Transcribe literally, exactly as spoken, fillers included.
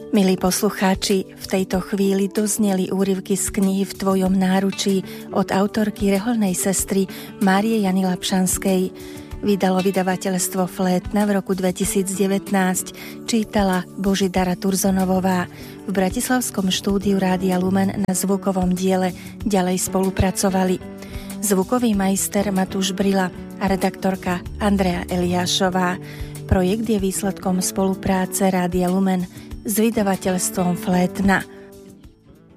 Milí poslucháči, v tejto chvíli dozneli úryvky z knihy V tvojom náručí od autorky rehoľnej sestry Márie Jany Lapšanskej. Vydalo vydavateľstvo Flétna v roku dvetisícdevätnásť, čítala Božidara Turzonovová. V bratislavskom štúdiu Rádia Lumen na zvukovom diele ďalej spolupracovali zvukový majster Matúš Brila a redaktorka Andrea Eliášová. Projekt je výsledkom spolupráce Rádia Lumen s vydavateľstvom Flétna.